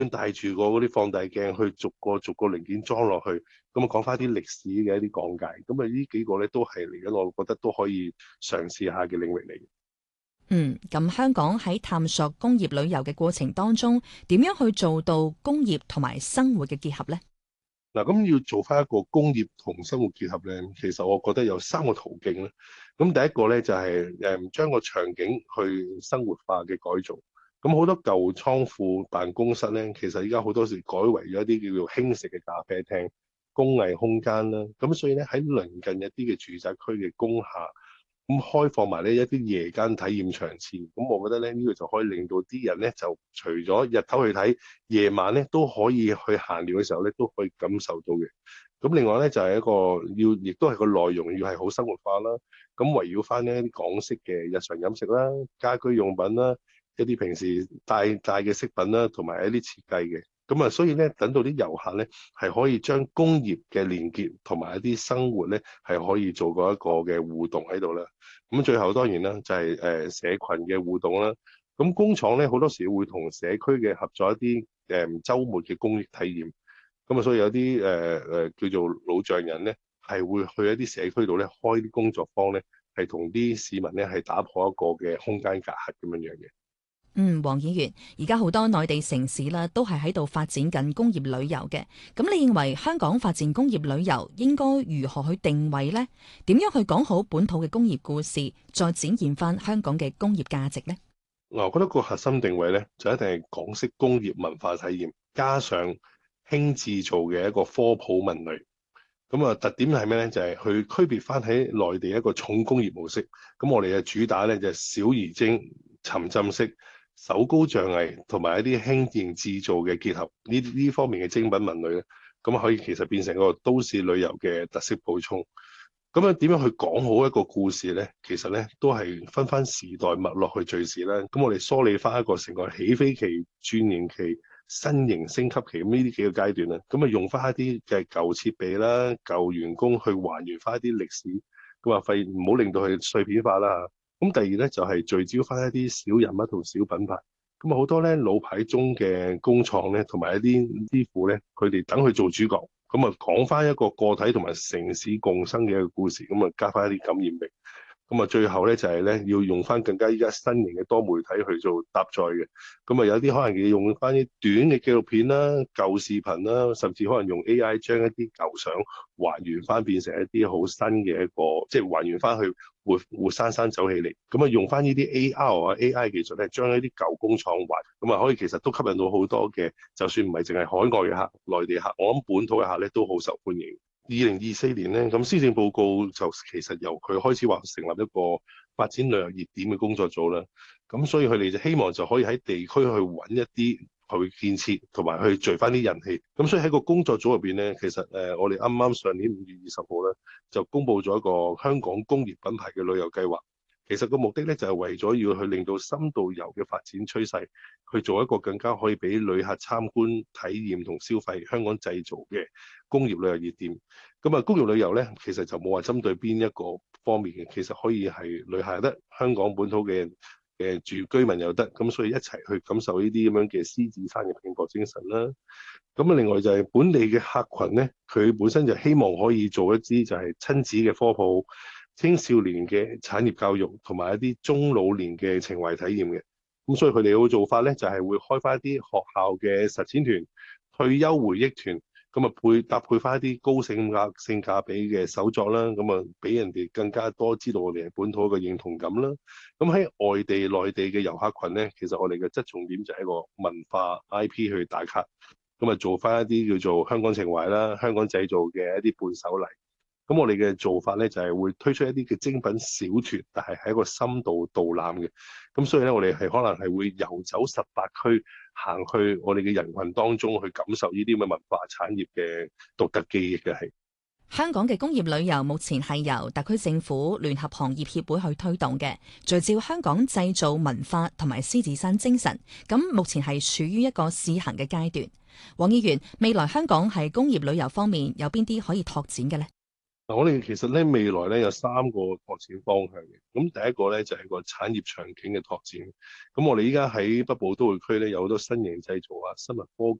帶住個嗰啲放大鏡去逐個零件裝落去，咁啊講翻啲歷史嘅一啲講解，咁啊呢幾個咧都係嚟緊，我覺得都可以嘗試下嘅領域嚟嘅。 咁香港喺探索工業旅遊嘅過程當中，點樣去做到工業同埋生活嘅結合呢？ 嗱，咁要做翻一個工業同生活結合咧，其實我覺得有三個途徑啦。咁第一個咧就係將個場景去生活化嘅改造。咁好多舊倉庫辦公室咧，其實而家好多時改為咗一啲叫做輕食嘅咖啡廳、工藝空間啦。咁所以咧喺鄰近一啲嘅住宅區嘅工廈，咁開放埋呢一啲夜間體驗場次，咁我覺得咧呢個就可以令到啲人咧就除咗日頭去睇，夜晚咧都可以去閒聊嘅時候咧都可以感受到嘅。咁另外咧就係一個要，亦都係個內容要係好生活化啦。咁圍繞翻呢一啲港式嘅日常飲食啦、家居用品啦、一啲平時帶嘅飾品啦，同埋一啲設計嘅。咁啊，所以咧，等到啲遊客咧係可以將工業嘅連結同埋一啲生活咧係可以做過一個嘅互動喺度啦。咁最後當然啦，就係社群嘅互動啦。咁工廠咧好多時會同社區嘅合作一啲週末嘅公益體驗。咁啊，所以有啲叫做老匠人咧係會去一啲社區度咧開啲工作坊咧，係同啲市民咧係打破一個嘅空間隔閡咁樣樣嘅。 黃議員，而家好多內地城市啦，都係喺度發展緊工業旅遊嘅。咁你認為香港發展工業旅遊應該如何去定位呢？點樣去講好本土嘅工業故事，再展現翻香港嘅工業價值呢？ 嗱，我覺得個核心定位咧，就一定係港式工業文化體驗，加上輕製造嘅一個科普文類。咁啊，特點係咩咧？就係去區別翻喺內地一個重工業模式。咁我哋嘅主打咧就係小而精、沉浸式、手工匠藝同埋一啲輕型製造嘅結合。呢方面嘅精品文類咧，咁可以其實變成一個都市旅遊嘅特色補充。咁樣點樣去講好一個故事咧？其實咧都係分翻時代脈絡去敘事啦。咁我哋梳理翻一個成個起飛期、轉型期、新型升級期咁呢啲幾個階段啦。咁啊用翻一啲嘅舊設備啦、舊員工去還原翻一啲歷史，咁啊費唔好令到佢碎片化啦。咁第二咧就係聚焦翻一啲小人物同小品牌。咁啊好多咧老牌中嘅工廠咧，同埋一啲師傅咧，佢哋等佢做主角。咁啊，講翻一個個體同埋城市共生嘅一個故事，咁啊加翻一啲感染力。咁啊，最後咧就係咧要用翻更加依家新型嘅多媒體去做搭載嘅。咁啊，有啲可能要用翻啲短嘅紀錄片啦、舊視頻啦，甚至可能用 AI 將一啲舊相還原翻，變成一啲好新嘅一個，即係還原翻去活生生走起嚟。咁啊，用翻呢啲 AR 啊 AI 技術咧，將一啲舊工廠還，咁啊可以其實都吸引到好多嘅，就算唔係淨係海外嘅客、內地客，我諗本土嘅客咧都好受歡迎。2024年咧，咁施政報告就其實由佢開始話成立一個發展旅遊熱點嘅工作組啦。咁所以佢哋就希望就可以喺地區去揾一啲去建設，同埋去聚翻啲人氣。咁所以喺個工作組入邊咧，其實我哋啱啱上年5月20號咧，就公布咗一個香港工業品牌嘅旅遊計劃。其實個目的咧就係為咗要去令到深度遊嘅發展趨勢，去做一個更加可以俾旅客參觀、體驗同消費香港製造嘅工業旅遊熱點。咁啊，工業旅遊咧，其實就冇話針對邊一個方面嘅，其實可以係旅客又得，香港本土嘅住居民又得，咁所以一齊去感受呢啲咁樣嘅獅子山嘅拼搏精神啦。咁啊，另外就係本地嘅客群咧，佢本身就希望可以做一啲就係親子嘅科普、青少年嘅產業教育，同埋一啲中老年嘅情懷體驗嘅。咁所以佢哋嘅做法咧，就係會開翻一啲學校嘅實踐團、退休回憶團，咁啊搭配翻一啲高性價比嘅手作啦，咁啊俾人哋更加多知道我哋係本土嘅認同感啦。咁喺外地、內地嘅遊客群咧，其實我哋嘅側重點就係一個文化 IP 去打卡，咁啊做翻一啲叫做香港情懷啦、香港製造嘅一啲伴手禮。咁我哋嘅做法咧就係會推出一啲嘅精品小團，但係喺一個深度導覽嘅。咁所以咧，我哋係可能係會遊走18區，行去我哋嘅人群當中去感受呢啲咁嘅文化產業嘅獨特記憶嘅係。 香港嘅工業旅遊目前係由特區政府聯合行業協會去推動嘅，聚焦香港製造文化同埋獅子山精神。咁目前係處於一個試行嘅階段。黃議員，未來香港喺工業旅遊方面有邊啲可以拓展嘅呢？ 嗱，我哋其實咧未來咧有3個拓展方向嘅。咁第一個咧就係個產業場景嘅拓展。咁我哋依家喺北部都會區咧有好多新型製造啊、生物科